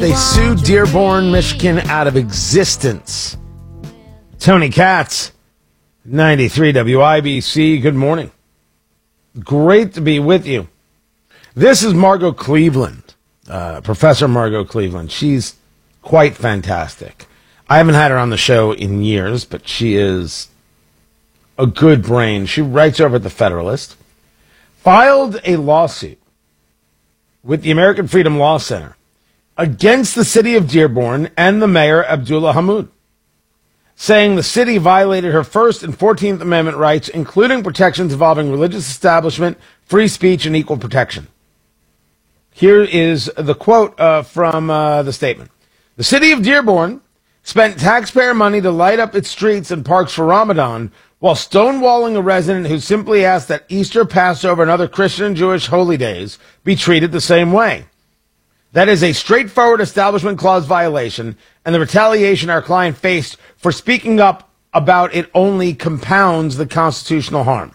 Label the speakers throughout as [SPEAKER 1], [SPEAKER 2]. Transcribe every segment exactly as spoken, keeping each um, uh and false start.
[SPEAKER 1] They sued Dearborn, Michigan out of existence. Tony Katz, ninety-three W I B C. Good morning. Great to be with you. This is Margot Cleveland, uh, Professor Margot Cleveland. She's quite fantastic. I haven't had her on the show in years, but she is a good brain. She writes over at The Federalist. Filed a lawsuit with the American Freedom Law Center against the city of Dearborn and the mayor, Abdullah Hammoud, saying the city violated her First and fourteenth Amendment rights, including protections involving religious establishment, free speech, and equal protection. Here is the quote uh, from uh, the statement. The city of Dearborn spent taxpayer money to light up its streets and parks for Ramadan while stonewalling a resident who simply asked that Easter, Passover, and other Christian and Jewish holy days be treated the same way. That is a straightforward Establishment Clause violation, and the retaliation our client faced for speaking up about it only compounds the constitutional harm.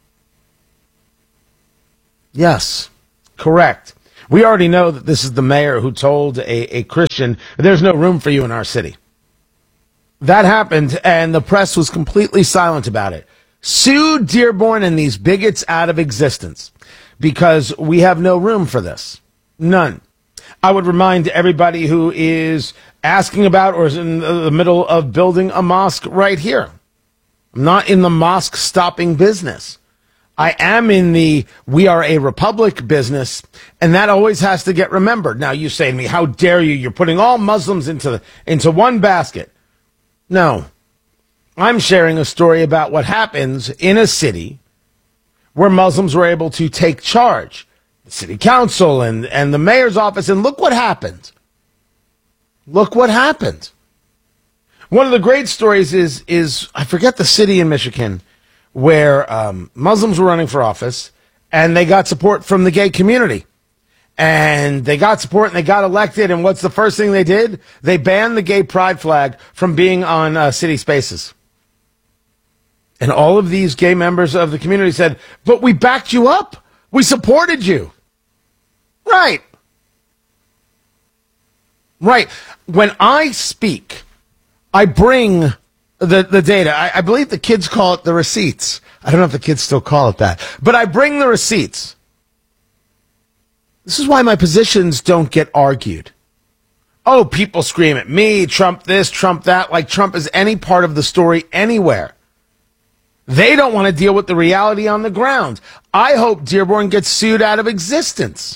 [SPEAKER 1] Yes, correct. We already know that this is the mayor who told a, a Christian, there's no room for you in our city. That happened, and the press was completely silent about it. Sue Dearborn and these bigots out of existence because we have no room for this. None. I would remind everybody who is asking about or is in the middle of building a mosque right here. I'm not in the mosque stopping business. I am in the we are a republic business, and that always has to get remembered. Now, you say to me, how dare you? You're putting all Muslims into, into one basket. No, I'm sharing a story about what happens in a city where Muslims were able to take charge, the city council and, and the mayor's office, and look what happened. Look what happened. One of the great stories is, is I forget the city in Michigan where um, Muslims were running for office, and they got support from the gay community. And they got support and they got elected. And what's the first thing they did? They banned the gay pride flag from being on uh, city spaces. And all of these gay members of the community said, but we backed you up. We supported you. Right. Right. When I speak, I bring the, the data. I, I believe the kids call it the receipts. I don't know if the kids still call it that. But I bring the receipts. This is why my positions don't get argued. Oh, people scream at me, Trump this, Trump that, like Trump is any part of the story anywhere. They don't want to deal with the reality on the ground. I hope Dearborn gets sued out of existence.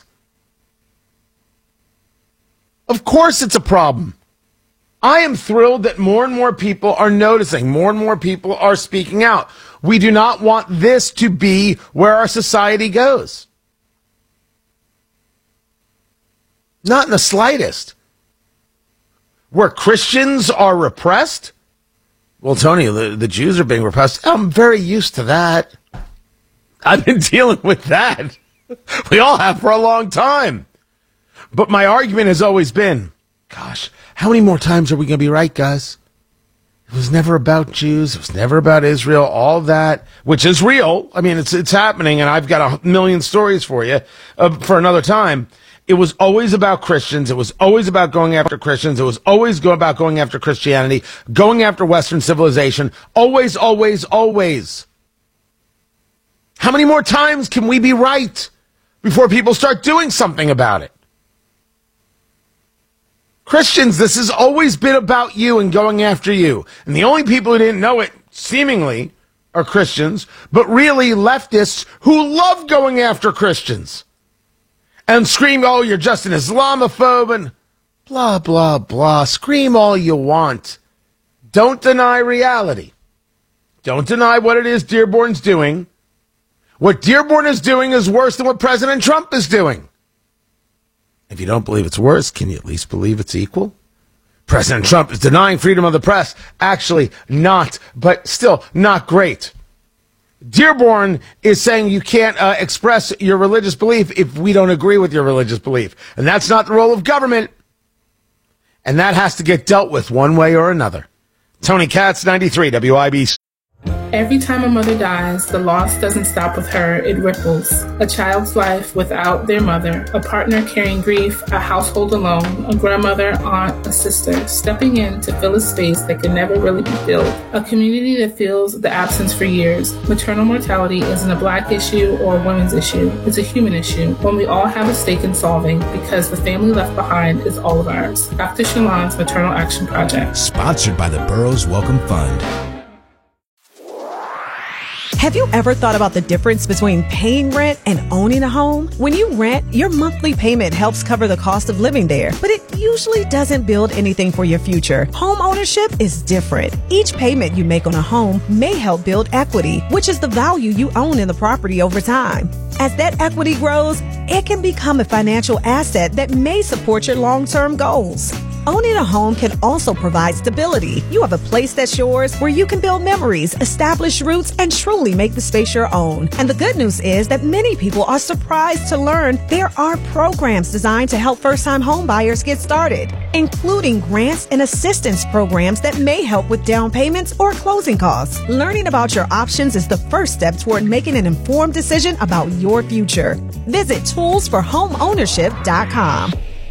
[SPEAKER 1] Of course it's a problem. I am thrilled that more and more people are noticing, more and more people are speaking out. We do not want this to be where our society goes. Not in the slightest. Where Christians are repressed? Well, Tony, the, the Jews are being repressed. I'm very used to that. I've been dealing with that. We all have for a long time. But my argument has always been, gosh, how many more times are we going to be right, guys? It was never about Jews. It was never about Israel. All that, which is real. I mean, it's it's happening, and I've got a million stories for you uh, for another time. It was always about Christians. It was always about going after Christians. It was always go about going after Christianity, going after Western civilization. Always, always, always. How many more times can we be right before people start doing something about it? Christians, this has always been about you and going after you. And the only people who didn't know it, seemingly, are Christians, but really leftists who love going after Christians. And scream, oh, you're just an Islamophobe, and blah, blah, blah. Scream all you want. Don't deny reality. Don't deny what it is Dearborn's doing. What Dearborn is doing is worse than what President Trump is doing. If you don't believe it's worse, can you at least believe it's equal? President Trump is denying freedom of the press. Actually, not, but still not great. Dearborn is saying you can't uh, express your religious belief if we don't agree with your religious belief. And that's not the role of government. And that has to get dealt with one way or another. Tony Katz, ninety-three W I B C.
[SPEAKER 2] Every time a mother dies, the loss doesn't stop with her, it ripples. A child's life without their mother, a partner carrying grief, a household alone, a grandmother, aunt, a sister, stepping in to fill a space that can never really be filled. A community that feels the absence for years. Maternal mortality isn't a Black issue or a women's issue. It's a human issue, one we all have a stake in solving because the family left behind is all of ours. Doctor Shalon's Maternal Action Project.
[SPEAKER 3] Sponsored by the Burroughs Welcome Fund.
[SPEAKER 4] Have you ever thought about the difference between paying rent and owning a home? When you rent, your monthly payment helps cover the cost of living there, but it usually doesn't build anything for your future. Home ownership is different. Each payment you make on a home may help build equity, which is the value you own in the property over time. As that equity grows, it can become a financial asset that may support your long-term goals. Owning a home can also provide stability. You have a place that's yours where you can build memories, establish roots, and truly make the space your own. And the good news is that many people are surprised to learn there are programs designed to help first-time home buyers get started, including grants and assistance programs that may help with down payments or closing costs. Learning about your options is the first step toward making an informed decision about your future. Visit tools for home ownership dot com.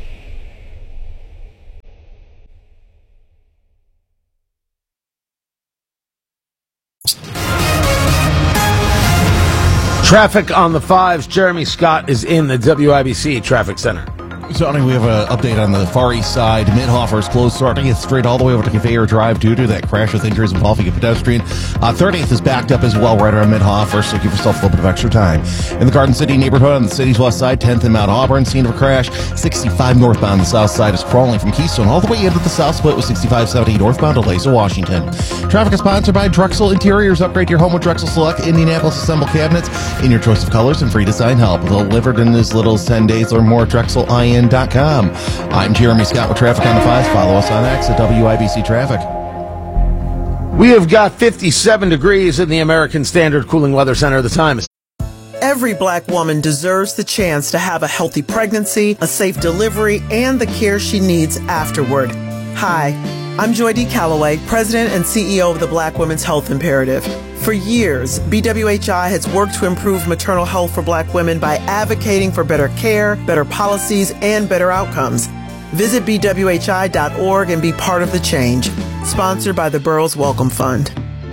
[SPEAKER 1] Traffic on the fives. Jeremy Scott is in the W I B C Traffic Center.
[SPEAKER 5] Tony, we have an update on the Far East Side. Mithofer is closed, starting it straight all the way over to Conveyor Drive due to that crash with injuries involving a pedestrian. Uh, thirtieth is backed up as well right around Mithofer, so give yourself a little bit of extra time. In the Garden City neighborhood on the city's west side, tenth and Mount Auburn, scene of a crash. sixty-five northbound, the south side is crawling from Keystone all the way into the south split with sixty-five seventy northbound to Lasa, Washington. Traffic is sponsored by Drexel Interiors. Upgrade your home with Drexel Select Indianapolis Assemble cabinets in your choice of colors and free design help. Delivered in as little as ten days or more. Drexel I N dot com. I'm Jeremy Scott with Traffic on the Fives. Follow us on X at W I B C Traffic.
[SPEAKER 1] We have got fifty-seven degrees in the American Standard Cooling Weather Center. The time is...
[SPEAKER 6] Every Black woman deserves the chance to have a healthy pregnancy, a safe delivery, and the care she needs afterward. Hi, I'm Joy D. Calloway, President and C E O of the Black Women's Health Imperative. For years, B W H I has worked to improve maternal health for Black women by advocating for better care, better policies, and better outcomes. Visit B W H I dot org and be part of the change. Sponsored by the Burroughs Welcome Fund.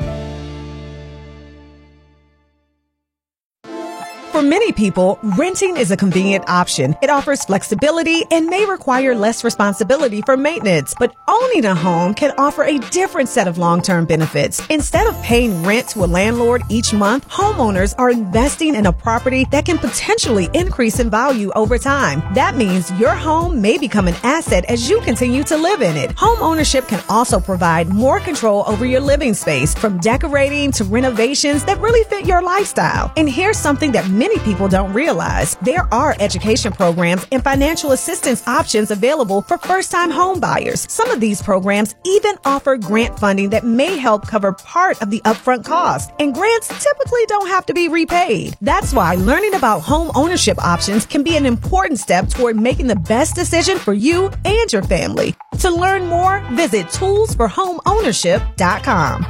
[SPEAKER 4] For many people, renting is a convenient option. It offers flexibility and may require less responsibility for maintenance. But owning a home can offer a different set of long-term benefits. Instead of paying rent to a landlord each month, homeowners are investing in a property that can potentially increase in value over time. That means your home may become an asset as you continue to live in it. Home ownership can also provide more control over your living space, from decorating to renovations that really fit your lifestyle. And here's something that many people don't realize. There are education programs and financial assistance options available for first-time home buyers. Some of these programs even offer grant funding that may help cover part of the upfront cost. And grants typically don't have to be repaid. That's why learning about home ownership options can be an important step toward making the best decision for you and your family. To learn more, visit tools for home ownership dot com.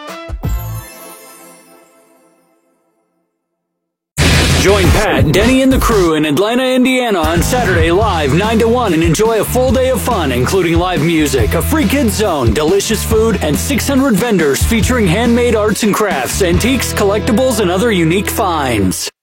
[SPEAKER 7] Join Pat, Denny, and the crew in Atlanta, Indiana on Saturday live nine to one and enjoy a full day of fun, including live music, a free kids zone, delicious food, and six hundred vendors featuring handmade arts and crafts, antiques, collectibles, and other unique finds.